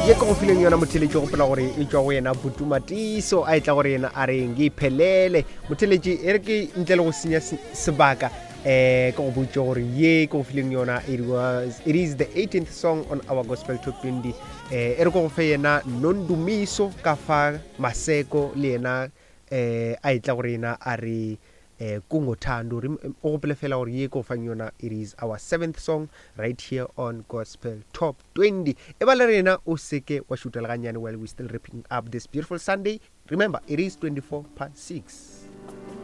ye ko go fileng yona motheletši go pela gore e tšwa go yena Putumatiso a etla gore yena a reng ke iphelele motheletši e re ke ntle le go senya sebaka ka go botša gore ye ko go fileng yona it is the 18th song on our gospel top 20 e re ko go fe yena Nondumiso ka fa Maseko le yena a etla gore yena a re Kungothando o gopele fela gore ye ko fang yona it is our 7th song right here on gospel top 20 e ba le rena o seke wa šuteleganyane while we still wrapping up this beautiful Sunday. Remember, it is 24 past 6.